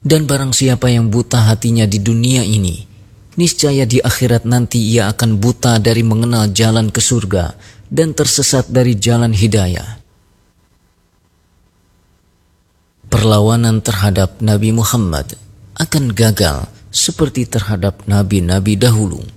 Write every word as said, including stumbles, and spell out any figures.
Dan barang siapa yang buta hatinya di dunia ini, niscaya di akhirat nanti ia akan buta dari mengenal jalan ke surga dan tersesat dari jalan hidayah. Perlawanan terhadap Nabi Muhammad akan gagal seperti terhadap nabi-nabi dahulu.